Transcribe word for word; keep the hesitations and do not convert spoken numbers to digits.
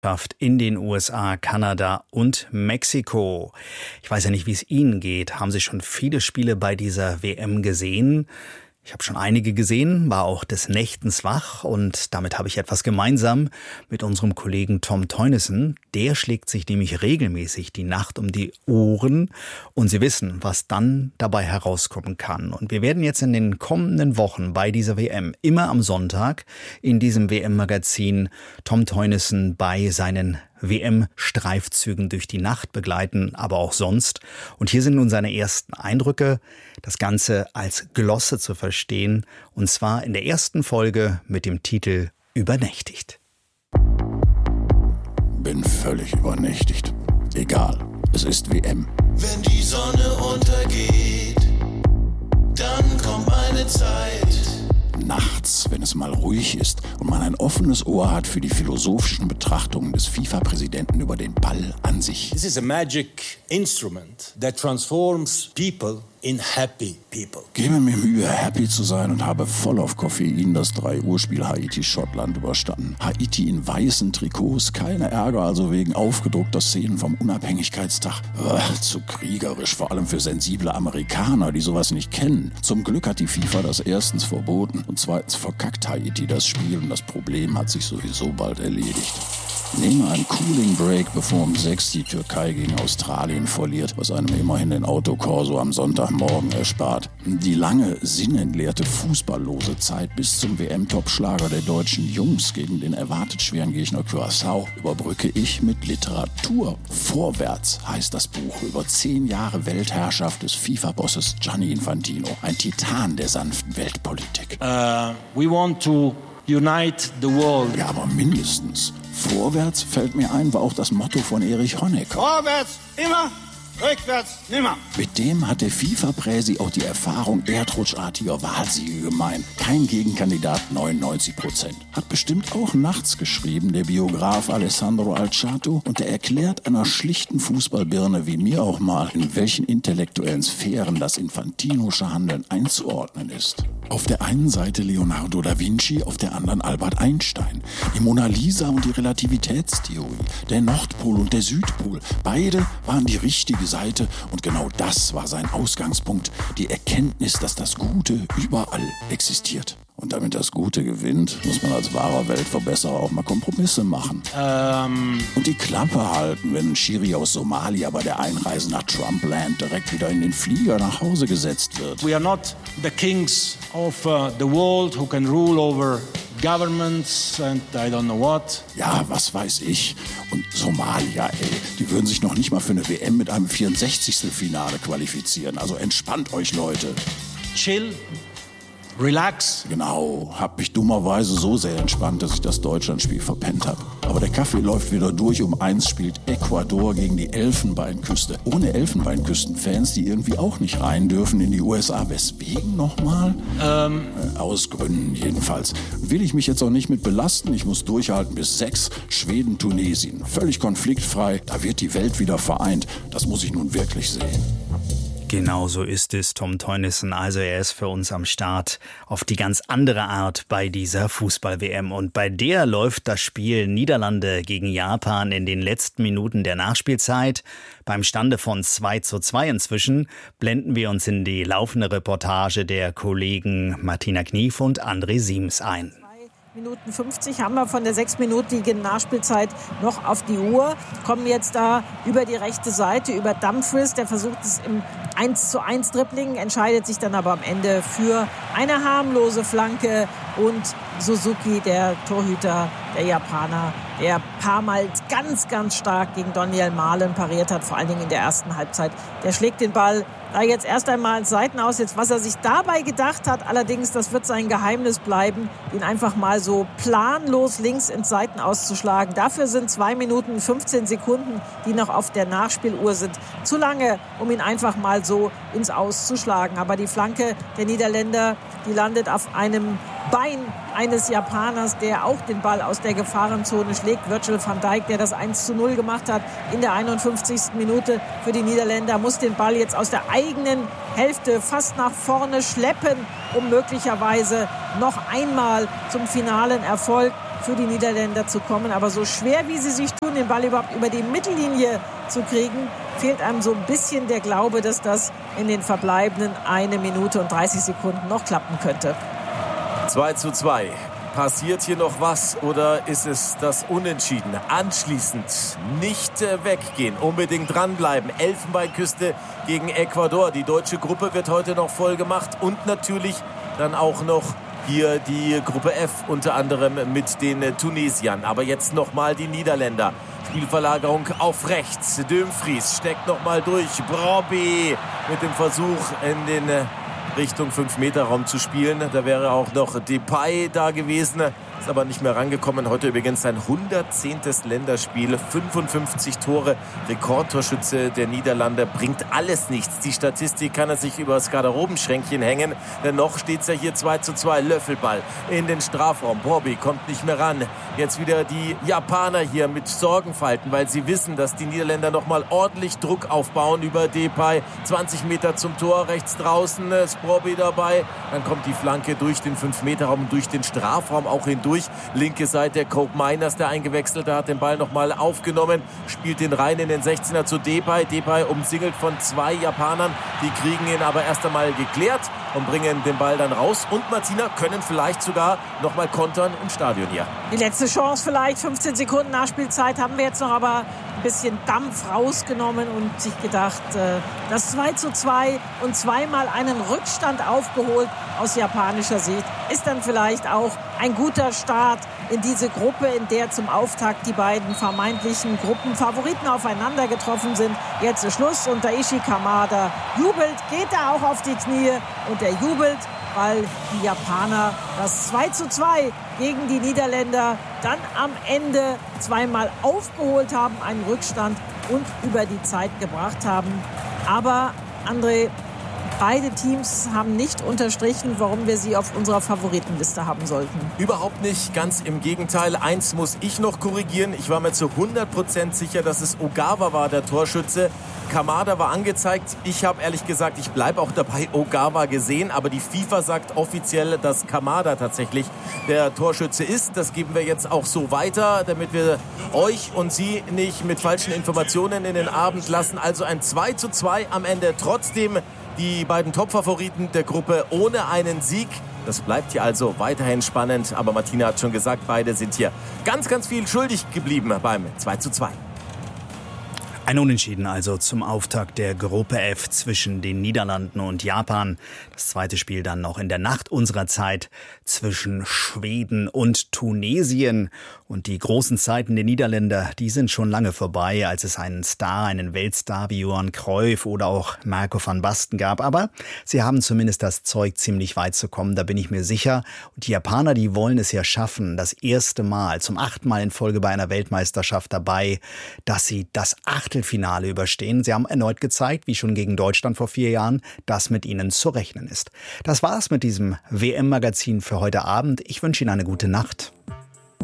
in den U S A, Kanada und Mexiko. Ich weiß ja nicht, wie es Ihnen geht. Haben Sie schon viele Spiele bei dieser W M gesehen? Ich habe schon einige gesehen, war auch des Nächtens wach und damit habe ich etwas gemeinsam mit unserem Kollegen Tom Teunissen. Der schlägt sich nämlich regelmäßig die Nacht um die Ohren und Sie wissen, was dann dabei herauskommen kann. Und wir werden jetzt in den kommenden Wochen bei dieser W M immer am Sonntag in diesem W M-Magazin Tom Teunissen bei seinen W M-Streifzügen durch die Nacht begleiten, aber auch sonst. Und hier sind nun seine ersten Eindrücke, das Ganze als Glosse zu verstehen, und zwar in der ersten Folge mit dem Titel Übernächtigt. Bin völlig übernächtigt. Egal, es ist W M. Wenn die Sonne untergeht, dann kommt meine Zeit. Nachts, wenn es mal ruhig ist und man ein offenes Ohr hat für die philosophischen Betrachtungen des FIFA-Präsidenten über den Ball an sich. This is a magic instrument that transforms people in happy people. Gebe mir Mühe, happy zu sein und habe voll auf Koffein das drei Uhr Spiel Haiti-Schottland überstanden. Haiti in weißen Trikots, keine Ärger, also wegen aufgedruckter Szenen vom Unabhängigkeitstag. Ugh, zu kriegerisch, vor allem für sensible Amerikaner, die sowas nicht kennen. Zum Glück hat die FIFA das erstens verboten und zweitens verkackt Haiti das Spiel und das Problem hat sich sowieso bald erledigt. Nehme einen Cooling Break, bevor um sechs die Türkei gegen Australien verliert, was einem immerhin den Autokorso am Sonntagmorgen erspart. Die lange, sinnentleerte, fußballlose Zeit bis zum W M-Topschlager der deutschen Jungs gegen den erwartet schweren Gegner Curaçao überbrücke ich mit Literatur. Vorwärts heißt das Buch über zehn Jahre Weltherrschaft des FIFA-Bosses Gianni Infantino, ein Titan der sanften Weltpolitik. Uh, we want to unite the world. Ja, aber mindestens. Vorwärts, fällt mir ein, war auch das Motto von Erich Honecker. Vorwärts immer, rückwärts nimmer. Mit dem hat der FIFA-Präsi auch die Erfahrung erdrutschartiger Wahlsiege gemeint. Kein Gegenkandidat, neunundneunzig Prozent. Hat bestimmt auch nachts geschrieben, der Biograf Alessandro Alciato. Und der erklärt einer schlichten Fußballbirne wie mir auch mal, in welchen intellektuellen Sphären das infantinosche Handeln einzuordnen ist. Auf der einen Seite Leonardo da Vinci, auf der anderen Albert Einstein. Die Mona Lisa und die Relativitätstheorie, der Nordpol und der Südpol. Beide waren die richtige Seite und genau das war sein Ausgangspunkt. Die Erkenntnis, dass das Gute überall existiert. Und damit das Gute gewinnt, muss man als wahrer Weltverbesserer auch mal Kompromisse machen. Um, und die Klappe halten, wenn ein Schiri aus Somalia bei der Einreise nach Trumpland direkt wieder in den Flieger nach Hause gesetzt wird. We are not the kings of uh, the world who can rule over governments and I don't know what. Ja, was weiß ich. Und Somalia, ey, die würden sich noch nicht mal für eine W M mit einem vierundsechzigstel Finale qualifizieren. Also entspannt euch, Leute. Chill. Relax. Genau, hab mich dummerweise so sehr entspannt, dass ich das Deutschlandspiel verpennt habe. Aber der Kaffee läuft wieder durch. Um eins spielt Ecuador gegen die Elfenbeinküste. Ohne Elfenbeinküstenfans, die irgendwie auch nicht rein dürfen in die U S A. Weswegen nochmal? Ähm. Äh, aus Gründen jedenfalls. Will ich mich jetzt auch nicht mit belasten. Ich muss durchhalten bis sechs. Schweden, Tunesien. Völlig konfliktfrei. Da wird die Welt wieder vereint. Das muss ich nun wirklich sehen. Genau so ist es, Tom Teunissen. Also er ist für uns am Start auf die ganz andere Art bei dieser Fußball-W M. Und bei der läuft das Spiel Niederlande gegen Japan in den letzten Minuten der Nachspielzeit. Beim Stande von zwei zu zwei inzwischen blenden wir uns in die laufende Reportage der Kollegen Martina Knief und André Siems ein. Minuten fünfzig haben wir von der sechsminütigen Nachspielzeit noch auf die Uhr. Kommen jetzt da über die rechte Seite, über Dumfries. Der versucht es im eins zu eins Dribbling, entscheidet sich dann aber am Ende für eine harmlose Flanke. Und Suzuki, der Torhüter der Japaner, der ein paar Mal ganz, ganz stark gegen Daniel Mahlen pariert hat, vor allen Dingen in der ersten Halbzeit. Der schlägt den Ball da jetzt erst einmal ins Seitenaus. Jetzt, was er sich dabei gedacht hat, allerdings, das wird sein Geheimnis bleiben, ihn einfach mal so planlos links ins Seitenaus zu schlagen. Dafür sind zwei Minuten fünfzehn Sekunden, die noch auf der Nachspieluhr sind, zu lange, um ihn einfach mal so ins Aus zu schlagen. Aber die Flanke der Niederländer, die landet auf einem Bein eines Japaners, der auch den Ball aus der Gefahrenzone schlägt. Virgil van Dijk, der das eins zu null gemacht hat in der einundfünfzigsten Minute für die Niederländer, muss den Ball jetzt aus der eigenen Hälfte fast nach vorne schleppen, um möglicherweise noch einmal zum finalen Erfolg für die Niederländer zu kommen. Aber so schwer, wie sie sich tun, den Ball überhaupt über die Mittellinie zu kriegen, fehlt einem so ein bisschen der Glaube, dass das in den verbleibenden eine Minute und dreißig Sekunden noch klappen könnte. zwei zu zwei. Passiert hier noch was oder ist es das Unentschieden? Anschließend nicht äh, weggehen, unbedingt dranbleiben. Elfenbeinküste gegen Ecuador. Die deutsche Gruppe wird heute noch voll gemacht und natürlich dann auch noch hier die Gruppe F, unter anderem mit den äh, Tunesiern. Aber jetzt nochmal die Niederländer. Spielverlagerung auf rechts. Dumfries steckt nochmal durch. Brobby mit dem Versuch in den äh, Richtung fünf Meter Raum zu spielen. Da wäre auch noch Depay da gewesen, ist aber nicht mehr rangekommen. Heute übrigens sein hundertzehntes Länderspiel, fünfundfünfzig Tore, Rekordtorschütze der Niederlande, bringt alles nichts. Die Statistik kann er sich über das Garderobenschränkchen hängen, denn noch steht es ja hier zwei zu zwei. Löffelball in den Strafraum. Bobby kommt nicht mehr ran. Jetzt wieder die Japaner hier mit Sorgenfalten, weil sie wissen, dass die Niederländer noch mal ordentlich Druck aufbauen über Depay. zwanzig Meter zum Tor, rechts draußen ist Bobby dabei. Dann kommt die Flanke durch den fünf Meter Raum, durch den Strafraum auch hindurch. Linke Seite, Cope Miners, der Eingewechselte, hat den Ball nochmal aufgenommen, spielt den rein in den sechzehner zu Depay. Depay umsingelt von zwei Japanern, die kriegen ihn aber erst einmal geklärt und bringen den Ball dann raus. Und Martina können vielleicht sogar nochmal kontern im Stadion hier. Die letzte Chance vielleicht, fünfzehn Sekunden Nachspielzeit haben wir jetzt noch, aber ein bisschen Dampf rausgenommen und sich gedacht, das zwei zu zwei und zweimal einen Rückstand aufgeholt aus japanischer Sicht, ist dann vielleicht auch ein guter Start in diese Gruppe, in der zum Auftakt die beiden vermeintlichen Gruppenfavoriten aufeinander getroffen sind. Jetzt ist Schluss und Daichi Kamada jubelt, geht da auch auf die Knie und er jubelt, weil die Japaner das zwei zu zwei gegen die Niederländer dann am Ende zweimal aufgeholt haben, einen Rückstand und über die Zeit gebracht haben. Aber André, beide Teams haben nicht unterstrichen, warum wir sie auf unserer Favoritenliste haben sollten. Überhaupt nicht, ganz im Gegenteil. Eins muss ich noch korrigieren. Ich war mir zu hundert Prozent sicher, dass es Ogawa war, der Torschütze. Kamada war angezeigt. Ich habe ehrlich gesagt, ich bleibe auch dabei, Ogawa gesehen. Aber die FIFA sagt offiziell, dass Kamada tatsächlich der Torschütze ist. Das geben wir jetzt auch so weiter, damit wir euch und Sie nicht mit falschen Informationen in den Abend lassen. Also ein zwei zu zwei am Ende. Trotzdem die beiden Top-Favoriten der Gruppe ohne einen Sieg. Das bleibt hier also weiterhin spannend. Aber Martina hat schon gesagt, beide sind hier ganz, ganz viel schuldig geblieben beim zwei zu zwei. Ein Unentschieden also zum Auftakt der Gruppe F zwischen den Niederlanden und Japan. Das zweite Spiel dann noch in der Nacht unserer Zeit zwischen Schweden und Tunesien. Und die großen Zeiten der Niederländer, die sind schon lange vorbei, als es einen Star, einen Weltstar wie Johan Cruyff oder auch Marco van Basten gab. Aber sie haben zumindest das Zeug, ziemlich weit zu kommen, da bin ich mir sicher. Und die Japaner, die wollen es ja schaffen, das erste Mal, zum achten Mal in Folge bei einer Weltmeisterschaft dabei, dass sie das Achtelfinale überstehen. Sie haben erneut gezeigt, wie schon gegen Deutschland vor vier Jahren, dass mit ihnen zu rechnen ist. Das war's mit diesem W M-Magazin für heute Abend. Ich wünsche Ihnen eine gute Nacht.